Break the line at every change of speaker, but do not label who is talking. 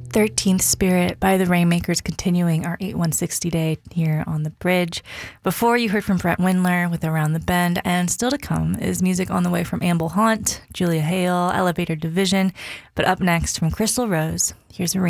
13th Spirit by the Rainmakers, continuing our 8-1-60 day here on the bridge. Before, you heard from Brett Windler with Around the Bend, and still to come is music on the way from Amble Hunt, Julia Hale, Elevator Division, but up next from Crystal Rose, here's a